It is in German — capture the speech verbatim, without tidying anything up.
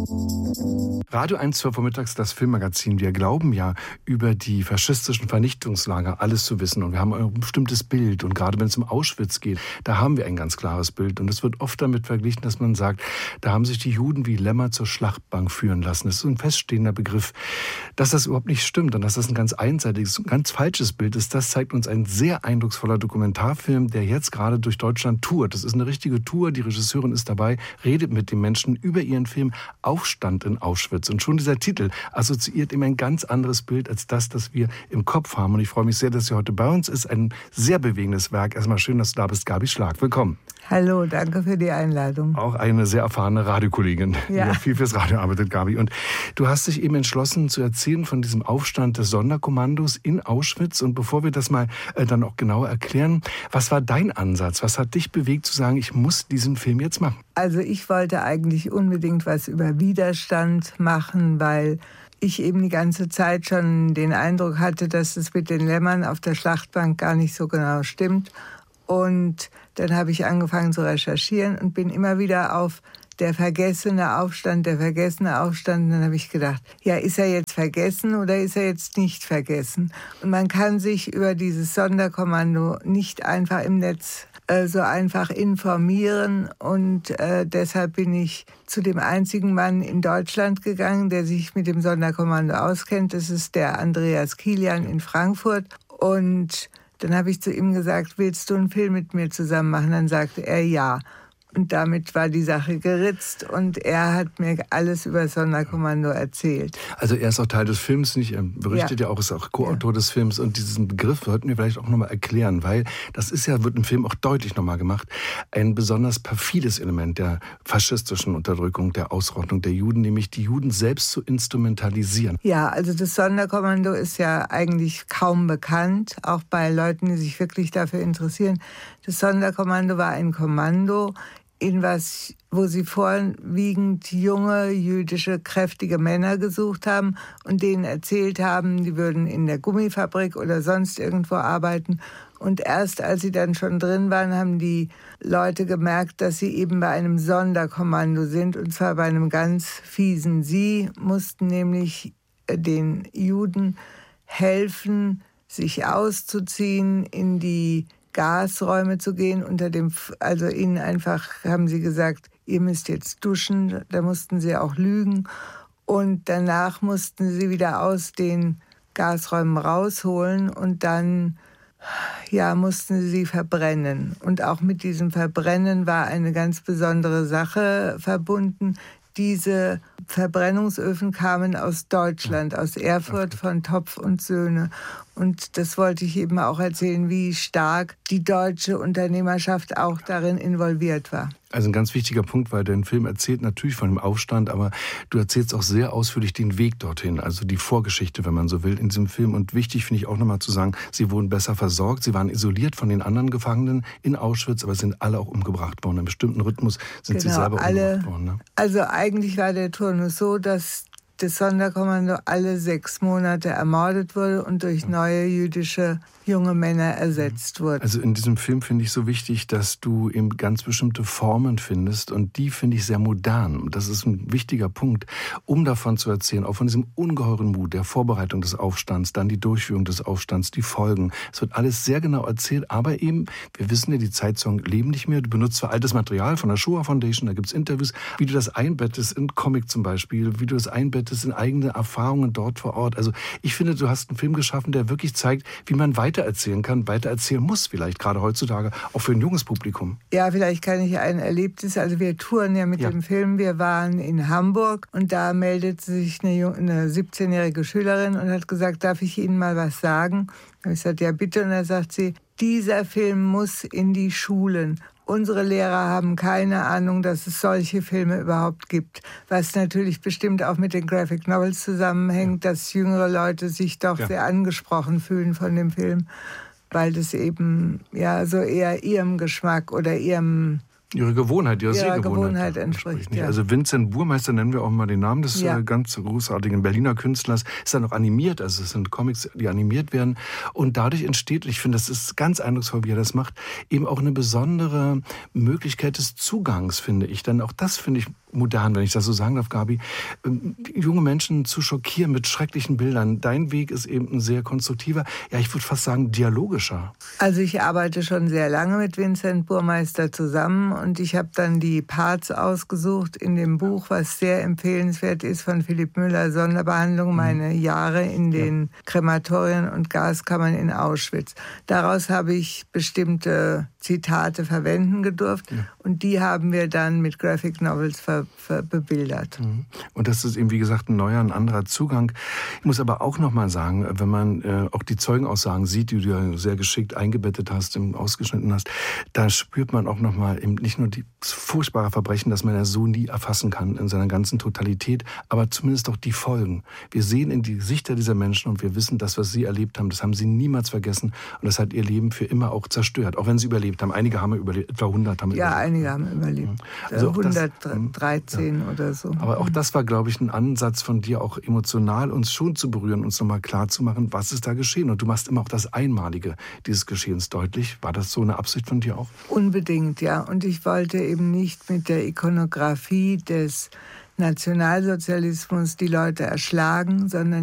Radio eins zur Vormittags, das Filmmagazin. Wir glauben ja, über die faschistischen Vernichtungslager alles zu wissen. Und wir haben ein bestimmtes Bild. Und gerade wenn es um Auschwitz geht, da haben wir ein ganz klares Bild. Und es wird oft damit verglichen, dass man sagt, da haben sich die Juden wie Lämmer zur Schlachtbank führen lassen. Das ist so ein feststehender Begriff. Dass das überhaupt nicht stimmt und dass das ein ganz einseitiges, ein ganz falsches Bild ist, das zeigt uns ein sehr eindrucksvoller Dokumentarfilm, der jetzt gerade durch Deutschland tourt. Das ist eine richtige Tour. Die Regisseurin ist dabei, redet mit den Menschen über ihren Film Aufstand in Auschwitz. Und schon dieser Titel assoziiert ihm ein ganz anderes Bild als das, das wir im Kopf haben. Und ich freue mich sehr, dass sie heute bei uns ist. Ein sehr bewegendes Werk. Erstmal schön, dass du da bist, Gabi Schlag. Willkommen. Hallo, danke für die Einladung. Auch eine sehr erfahrene Radiokollegin, ja. die viel fürs Radio arbeitet, Gabi. Und du hast dich eben entschlossen zu erzählen von diesem Aufstand des Sonderkommandos in Auschwitz. Und bevor wir das mal äh, dann auch genauer erklären, was war dein Ansatz? Was hat dich bewegt zu sagen, ich muss diesen Film jetzt machen? Also ich wollte eigentlich unbedingt was über Widerstand machen, weil ich eben die ganze Zeit schon den Eindruck hatte, dass es mit den Lämmern auf der Schlachtbank gar nicht so genau stimmt. Und dann habe ich angefangen zu recherchieren und bin immer wieder auf der vergessene Aufstand, der vergessene Aufstand. Und dann habe ich gedacht, ja, ist er jetzt vergessen oder ist er jetzt nicht vergessen? Und man kann sich über dieses Sonderkommando nicht einfach im Netz äh, so einfach informieren. Und äh, deshalb bin ich zu dem einzigen Mann in Deutschland gegangen, der sich mit dem Sonderkommando auskennt. Das ist der Andreas Kilian in Frankfurt. Und dann habe ich zu ihm gesagt, willst du einen Film mit mir zusammen machen? Dann sagte er ja. Und damit war die Sache geritzt und er hat mir alles über das Sonderkommando erzählt. Also er ist auch Teil des Films, nicht? Er berichtet ja, ja auch, ist auch Co-Autor ja. des Films. Und diesen Begriff sollten wir vielleicht auch nochmal erklären, weil das ist ja, wird im Film auch deutlich nochmal gemacht, ein besonders perfides Element der faschistischen Unterdrückung, der Ausrottung der Juden, nämlich die Juden selbst zu instrumentalisieren. Ja, also das Sonderkommando ist ja eigentlich kaum bekannt, auch bei Leuten, die sich wirklich dafür interessieren. Das Sonderkommando war ein Kommando, in was, wo sie vorwiegend junge, jüdische, kräftige Männer gesucht haben und denen erzählt haben, die würden in der Gummifabrik oder sonst irgendwo arbeiten. Und erst als sie dann schon drin waren, haben die Leute gemerkt, dass sie eben bei einem Sonderkommando sind, und zwar bei einem ganz fiesen. Sie mussten nämlich den Juden helfen, sich auszuziehen, in die Gasräume zu gehen, unter dem, also ihnen einfach, haben sie gesagt, ihr müsst jetzt duschen, da mussten sie auch lügen und danach mussten sie wieder aus den Gasräumen rausholen und dann, ja, mussten sie sie verbrennen. Und auch mit diesem Verbrennen war eine ganz besondere Sache verbunden. Diese Verbrennungsöfen kamen aus Deutschland, aus Erfurt von Topf und Söhne. Und das wollte ich eben auch erzählen, wie stark die deutsche Unternehmerschaft auch darin involviert war. Also ein ganz wichtiger Punkt, weil dein Film erzählt natürlich von dem Aufstand, aber du erzählst auch sehr ausführlich den Weg dorthin, also die Vorgeschichte, wenn man so will, in diesem Film. Und wichtig finde ich auch nochmal zu sagen, sie wurden besser versorgt, sie waren isoliert von den anderen Gefangenen in Auschwitz, aber sind alle auch umgebracht worden. In einem bestimmten Rhythmus sind genau, sie selber alle, umgebracht worden. Ne? Also eigentlich war der Turnus so, dass das Sonderkommando alle sechs Monate ermordet wurde und durch neue jüdische junge Männer ersetzt wurde. Also in diesem Film finde ich so wichtig, dass du eben ganz bestimmte Formen findest und die finde ich sehr modern. Das ist ein wichtiger Punkt, um davon zu erzählen, auch von diesem ungeheuren Mut der Vorbereitung des Aufstands, dann die Durchführung des Aufstands, die Folgen. Es wird alles sehr genau erzählt, aber eben, wir wissen ja, die Zeitzeugen leben nicht mehr. Du benutzt zwar altes Material von der Shoah Foundation, da gibt es Interviews, wie du das einbettest in Comic zum Beispiel, wie du das einbettest in eigene Erfahrungen dort vor Ort. Also ich finde, du hast einen Film geschaffen, der wirklich zeigt, wie man weiter erzählen kann, weiter erzählen muss vielleicht, gerade heutzutage, auch für ein junges Publikum. Ja, vielleicht kann ich ein Erlebnis, also wir touren ja mit ja. dem Film, wir waren in Hamburg und da meldete sich eine, eine siebzehnjährige Schülerin und hat gesagt, darf ich Ihnen mal was sagen? Da habe ich gesagt, ja bitte, und da sagt sie, dieser Film muss in die Schulen. Unsere Lehrer haben keine Ahnung, dass es solche Filme überhaupt gibt. Was natürlich bestimmt auch mit den Graphic Novels zusammenhängt, ja. dass jüngere Leute sich doch ja. sehr angesprochen fühlen von dem Film, weil das eben ja so eher ihrem Geschmack oder ihrem Ihre Gewohnheit, ihre Ihrer Sehgewohnheit Gewohnheit entspricht. Ja. Also Vincent Burmeister, nennen wir auch mal den Namen des ja. äh, ganz großartigen Berliner Künstlers, ist dann auch animiert, also es sind Comics, die animiert werden und dadurch entsteht, ich finde, das ist ganz eindrucksvoll, wie er das macht, eben auch eine besondere Möglichkeit des Zugangs, finde ich. Denn auch das finde ich modern, wenn ich das so sagen darf, Gabi, junge Menschen zu schockieren mit schrecklichen Bildern. Dein Weg ist eben ein sehr konstruktiver, ja, ich würde fast sagen, dialogischer. Also ich arbeite schon sehr lange mit Vincent Burmeister zusammen und ich habe dann die Parts ausgesucht in dem Buch, was sehr empfehlenswert ist, von Philipp Müller, Sonderbehandlung, meine Jahre in den Krematorien und Gaskammern in Auschwitz. Daraus habe ich bestimmte Zitate verwenden gedurft ja. und die haben wir dann mit Graphic Novels ver, ver, bebildert. Und das ist eben, wie gesagt, ein neuer, ein anderer Zugang. Ich muss aber auch noch mal sagen, wenn man äh, auch die Zeugenaussagen sieht, die du ja sehr geschickt eingebettet hast, ausgeschnitten hast, da spürt man auch noch mal eben nicht nur die furchtbare Verbrechen, das man ja so nie erfassen kann in seiner ganzen Totalität, aber zumindest auch die Folgen. Wir sehen in die Gesichter dieser Menschen und wir wissen, das, was sie erlebt haben, das haben sie niemals vergessen und das hat ihr Leben für immer auch zerstört, auch wenn sie überlebt haben. Einige haben überlebt, etwa hundert haben ja, überlebt. Ja, einige haben überlebt. Also hundertdreizehn das, ja. oder so. Aber auch das war, glaube ich, ein Ansatz von dir, auch emotional uns schon zu berühren, uns nochmal klar zu machen, was ist da geschehen. Und du machst immer auch das Einmalige dieses Geschehens deutlich. War das so eine Absicht von dir auch? Unbedingt, ja. Und ich wollte eben nicht mit der Ikonografie des Nationalsozialismus die Leute erschlagen, sondern